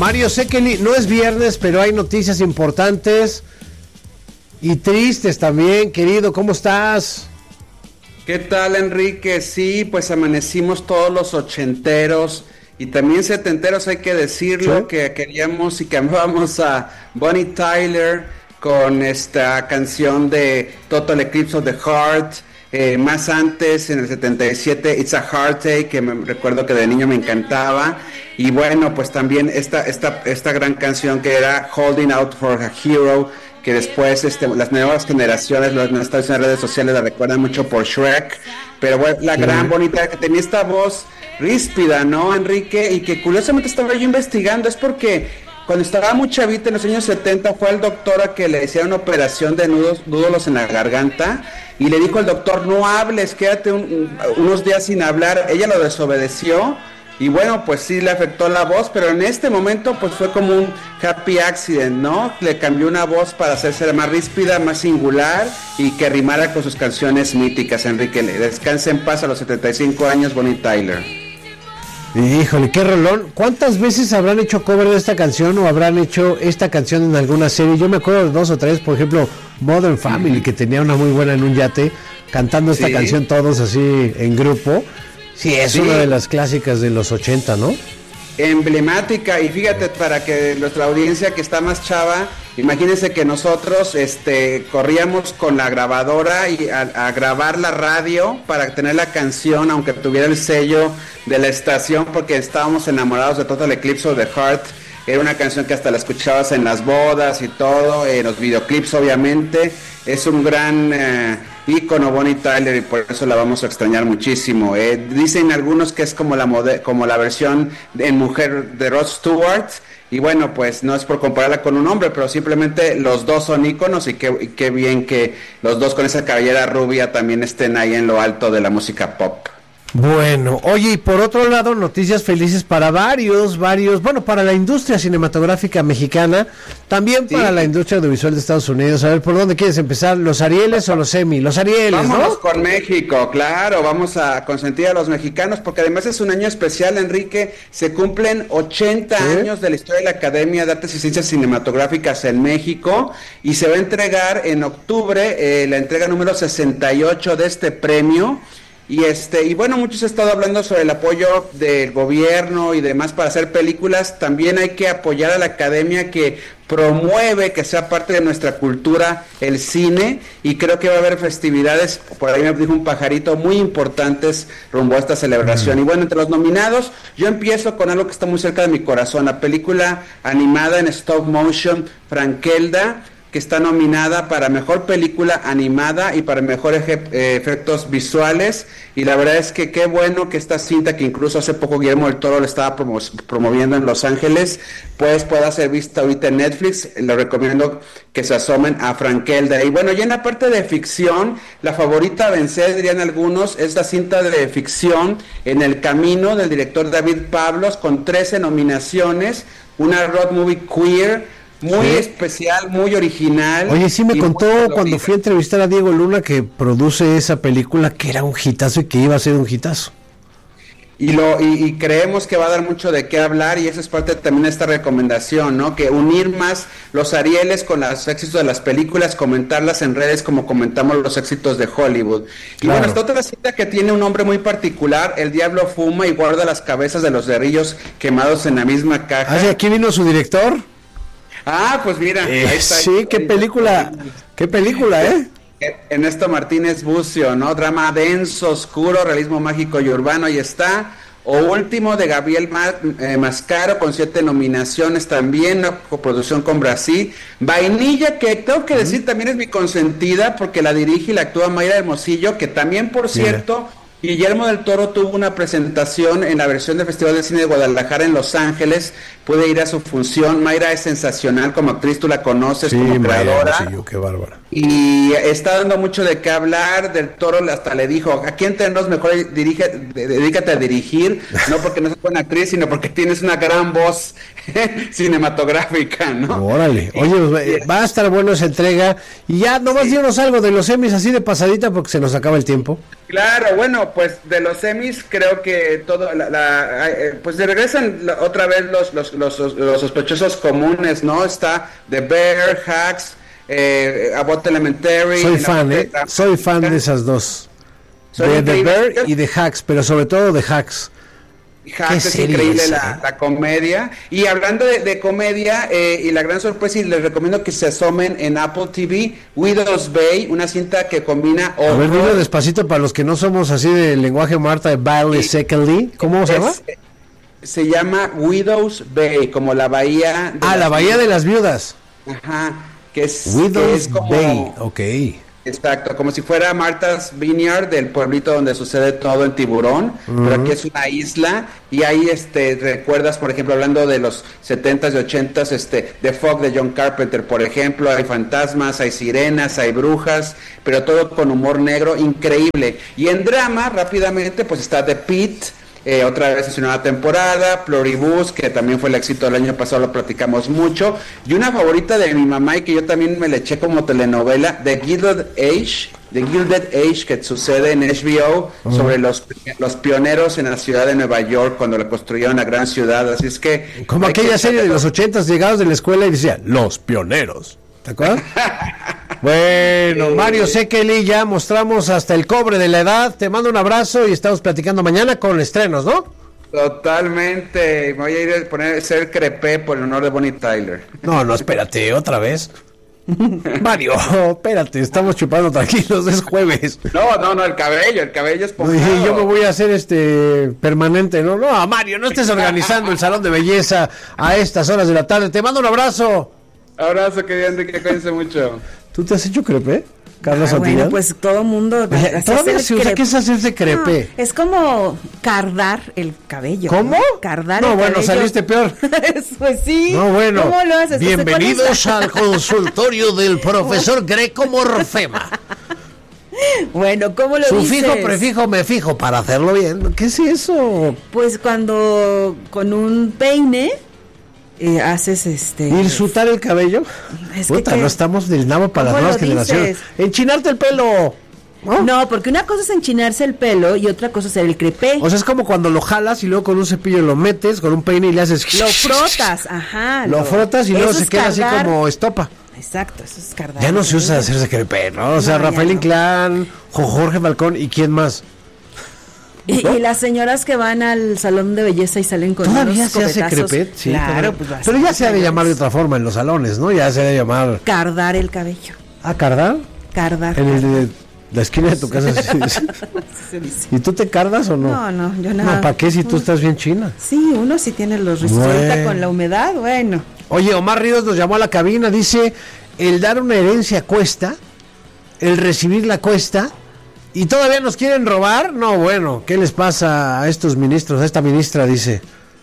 Mario Sekeli, no es viernes, pero hay noticias importantes y tristes también, querido. ¿Cómo estás? ¿Qué tal, Enrique? Sí, pues amanecimos todos los ochenteros y también setenteros, hay que decirlo, ¿sí? Que queríamos y que amábamos a Bonnie Tyler con esta canción de Total Eclipse of the Heart. Más antes, en el 77, It's a Heartache, que recuerdo que de niño me encantaba. Y bueno, pues también esta gran canción que era Holding Out for a Hero, que después las nuevas generaciones, las redes sociales la recuerdan mucho por Shrek. Pero bueno, la gran bonita que tenía esta voz ríspida, ¿no, Enrique? Y que curiosamente estaba yo investigando, es porque cuando estaba muy chavita en los años 70 fue al doctor a que le hicieron una operación de nódulos en la garganta y le dijo al doctor, no hables, quédate unos días sin hablar. Ella lo desobedeció y bueno, pues sí le afectó la voz, pero en este momento pues fue como un happy accident, ¿no? Le cambió una voz para hacerse más ríspida, más singular y que rimara con sus canciones míticas. Enrique, descanse en paz a los 75 años, Bonnie Tyler. Híjole, qué rolón. ¿Cuántas veces habrán hecho cover de esta canción o habrán hecho esta canción en alguna serie? Yo me acuerdo de 2 o 3, por ejemplo, Modern Family, que tenía una muy buena en un yate, cantando esta canción todos así en grupo. Sí, es una de las clásicas de los 80, ¿no? Emblemática, y fíjate, para que nuestra audiencia que está más chava, imagínense que nosotros corríamos con la grabadora y a grabar la radio para tener la canción, aunque tuviera el sello de la estación, porque estábamos enamorados de Total Eclipse of the Heart. Era una canción que hasta la escuchabas en las bodas y todo, en los videoclips obviamente. Es un gran ícono Bonnie Tyler y por eso la vamos a extrañar muchísimo. Dicen algunos que es como la versión en mujer de Rod Stewart. Y bueno, pues no es por compararla con un hombre, pero simplemente los dos son íconos y qué bien que los dos con esa cabellera rubia también estén ahí en lo alto de la música pop. Bueno, oye, y por otro lado, noticias felices para varios, bueno, para la industria cinematográfica mexicana, también para la industria audiovisual de Estados Unidos. A ver, ¿por dónde quieres empezar? ¿Los Arieles o los Emmy? Los Arieles, vámonos, ¿no? Con México, claro, vamos a consentir a los mexicanos, porque además es un año especial, Enrique, se cumplen 80 años de la historia de la Academia de Artes y Ciencias Cinematográficas en México, y se va a entregar en octubre, la entrega número 68 de este premio. Y bueno, muchos han estado hablando sobre el apoyo del gobierno y demás para hacer películas. También hay que apoyar a la academia que promueve que sea parte de nuestra cultura el cine, y creo que va a haber festividades, por ahí me dijo un pajarito, muy importantes rumbo a esta celebración. Y bueno, entre los nominados, yo empiezo con algo que está muy cerca de mi corazón, la película animada en stop motion Frankelda, que está nominada para Mejor Película Animada y para Mejor Efectos Visuales, y la verdad es que qué bueno que esta cinta, que incluso hace poco Guillermo del Toro la estaba promoviendo en Los Ángeles, pues pueda ser vista ahorita en Netflix. Le recomiendo que se asomen a Frankelda. Y bueno, ya en la parte de ficción, la favorita a vencer, dirían algunos, es la cinta de ficción En el Camino, del director David Pablos, con 13 nominaciones, una road movie queer, muy especial, muy original. Oye, sí me contó cuando fui a entrevistar a Diego Luna, que produce esa película, que era un hitazo y que iba a ser un hitazo. Y creemos que va a dar mucho de qué hablar, y eso es parte también de esta recomendación, ¿no? Que unir más los Arieles con los éxitos de las películas, comentarlas en redes como comentamos los éxitos de Hollywood. Y bueno, esta otra cita que tiene un nombre muy particular, El Diablo Fuma y Guarda las Cabezas de los Cerrillos Quemados en la Misma Caja. ¿Ah, aquí vino su director? Ah, pues mira, ahí está. Sí, qué película, Ernesto Martínez Bucio, ¿no? Drama denso, oscuro, realismo mágico y urbano, y está. O Último, de Gabriel Mascaro, con 7 nominaciones también, una coproducción con Brasil. Vainilla, que tengo que decir también es mi consentida, porque la dirige y la actúa Mayra Hermosillo, que también, por cierto, Guillermo del Toro tuvo una presentación en la versión del Festival de Cine de Guadalajara en Los Ángeles. Pude ir a su función. Mayra es sensacional como actriz, tú la conoces, como creadora. Sí, qué bárbara. Y está dando mucho de qué hablar. Del Toro hasta le dijo, aquí entre nos mejor dedícate a dirigir, no porque no seas buena actriz, sino porque tienes una gran voz cinematográfica, ¿no? Órale, oye, va a estar bueno esa entrega. Y ya nomás dinos algo de los Emmys así de pasadita, porque se nos acaba el tiempo. Claro, bueno, pues de los Emmys creo que todo, pues regresan otra vez los sospechosos comunes, ¿no? Está The Bear, Hacks, Abbott Elementary. Soy fan de esas dos. De The Bear y de Hacks, pero sobre todo de Hacks. Hacks es increíble la comedia. Y hablando de comedia, y la gran sorpresa, y les recomiendo que se asomen en Apple TV, Widow's Bay, una cinta que combina... A ver, dilo despacito para los que no somos así de lenguaje Marta, de Bailey Secondly. ¿Cómo se llama? Se llama Widow's Bay, como la bahía... la bahía de las viudas. Ajá, que es Widow's Bay, ok. Exacto, como si fuera Martha's Vineyard, del pueblito donde sucede todo en Tiburón, pero aquí es una isla, y ahí recuerdas, por ejemplo, hablando de los 70s y 80s, The Fog de John Carpenter, por ejemplo, hay fantasmas, hay sirenas, hay brujas, pero todo con humor negro, increíble. Y en drama, rápidamente, pues está The Pitt, otra vez en su nueva temporada, Pluribus, que también fue el éxito del año pasado, lo platicamos mucho, y una favorita de mi mamá y que yo también me le eché como telenovela, The Gilded Age, que sucede en HBO, sobre los pioneros en la ciudad de Nueva York cuando la construyeron la gran ciudad, así es que... Como aquella serie de los 80s, llegados de la escuela y decía, los pioneros, ¿te acuerdas? Bueno, Mario Sekeli, ya mostramos hasta el cobre de la edad. Te mando un abrazo y estamos platicando mañana con estrenos, ¿no? Totalmente. Me voy a ir a ser crepé por el honor de Bonnie Tyler. No, espérate, otra vez. Mario, espérate, estamos chupando tranquilos, es jueves. No, el cabello es Y yo me voy a hacer permanente, ¿no? No, Mario, no estés organizando el salón de belleza a estas horas de la tarde. Te mando un abrazo. Abrazo, querido Enrique, cuídense mucho. ¿Tú te has hecho crepé, Carlos Santillán? Bueno, pues todo mundo... Todavía se usa, ¿qué es hacerse crepé? No, es como cardar el cabello. ¿Cómo? Cardar el cabello. No, bueno, saliste peor. Pues sí. No, bueno. ¿Cómo lo haces? Bienvenidos al consultorio del profesor Greco Morfema. Bueno, ¿cómo lo dices? Sufijo, prefijo, me fijo para hacerlo bien. ¿Qué es eso? Pues cuando con un peine... haces ¿Hirsutar el cabello? Puta, no estamos del nabo para las nuevas generaciones. ¡Enchinarte el pelo! No, porque una cosa es enchinarse el pelo y otra cosa es el crepé. O sea, es como cuando lo jalas y luego con un cepillo lo metes, con un peine y le haces... Lo frotas, ajá. Lo frotas y luego se queda así como estopa. Exacto, eso es cardar. Ya no se usa hacerse crepé, ¿no? O sea, Rafael Inclán, Jorge Falcón y ¿quién más? Y las señoras que van al salón de belleza y salen con ¿todavía unos se hace copetazos? crepet? Sí, claro, pues pero ya se ha de llamar de otra forma en los salones, ¿no? Ya se ha de llamar... Cardar el cabello. ¿Cardar? Cardar. En el de la esquina de tu casa. Sí. ¿Y tú te cardas o no? No, yo nada. No, ¿para qué si tú estás bien china? Sí, uno sí tiene los rizos ahorita con la humedad, bueno. Oye, Omar Ríos nos llamó a la cabina, dice, el dar una herencia cuesta, el recibirla cuesta... ¿Y todavía nos quieren robar? No, bueno, ¿qué les pasa a estos ministros, a esta ministra? Dice.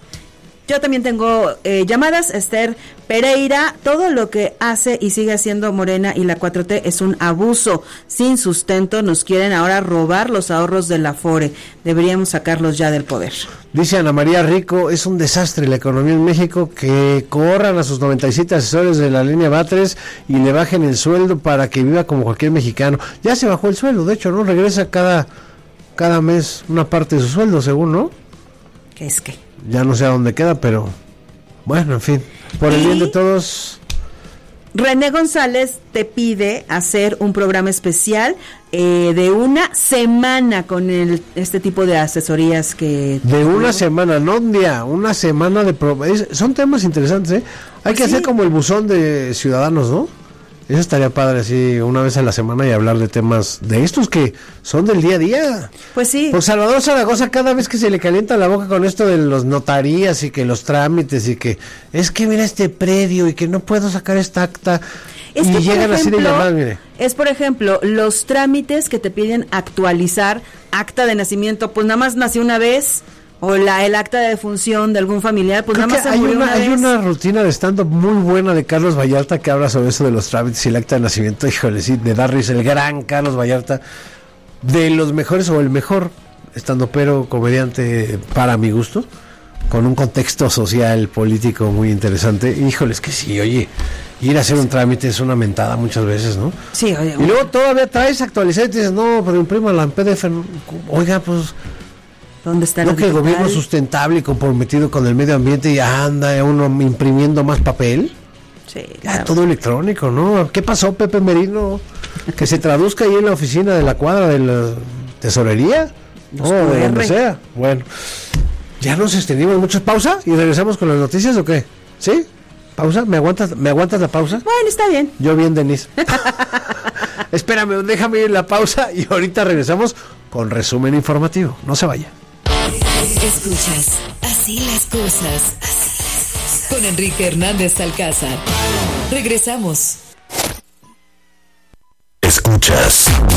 Yo también tengo llamadas. Esther Pereira, todo lo que hace y sigue haciendo Morena y la 4T es un abuso sin sustento. Nos quieren ahora robar los ahorros del Afore. Deberíamos sacarlos ya del poder. Dice Ana María Rico, es un desastre la economía en México, que corran a sus 97 asesores de la línea Batres y le bajen el sueldo para que viva como cualquier mexicano. Ya se bajó el sueldo, de hecho, ¿no? Regresa cada mes una parte de su sueldo, según, ¿no? ¿Qué es qué? Ya no sé a dónde queda, pero bueno, en fin, por el bien de todos. René González te pide hacer un programa especial de una semana con este tipo de asesorías que... De una semana, no un día, una semana de... son temas interesantes, ¿eh? Hay que hacer como el buzón de ciudadanos, ¿no? Eso estaría padre, así, una vez a la semana y hablar de temas de estos que son del día a día. Pues sí. Por Salvador Zaragoza, cada vez que se le calienta la boca con esto de los notarías y que los trámites y que es que mira este predio y que no puedo sacar esta acta. Es y que, llegan por ejemplo, así de llamar, mire. Es, por ejemplo, los trámites que te piden actualizar acta de nacimiento, pues nada más nació una vez. O el acta de defunción de algún familiar, pues creo nada más se murió una vez. Hay una rutina de stand-up muy buena de Carlos Vallarta que habla sobre eso de los trámites y el acta de nacimiento. Híjole, sí, de dar risa, el gran Carlos Vallarta, de los mejores o el mejor stand-upero comediante para mi gusto. con un contexto social, político muy interesante. Híjoles que sí, oye, ir a hacer un trámite es una mentada muchas veces, ¿no? Sí, oye. Y luego todavía traes actualizar y te dices, no, pero imprímala en PDF. No. Oiga, pues, ¿dónde está no que el gobierno sustentable y comprometido con el medio ambiente y anda uno imprimiendo más papel. Sí, Ya claro. todo electrónico, ¿no? ¿Qué pasó, Pepe Merino? Que se traduzca ahí en la oficina de la cuadra de la tesorería. Los O de donde QR. sea. Bueno, ya nos extendimos mucho. ¿Pausa? ¿Y regresamos con las noticias o qué? ¿Sí? ¿Pausa? ¿Me aguantas la pausa? Bueno, está bien. Yo bien, Denise. Espérame, déjame ir la pausa y ahorita regresamos con resumen informativo. No se vaya. Escuchas Así las cosas con Enrique Hernández Alcázar. Regresamos. Escuchas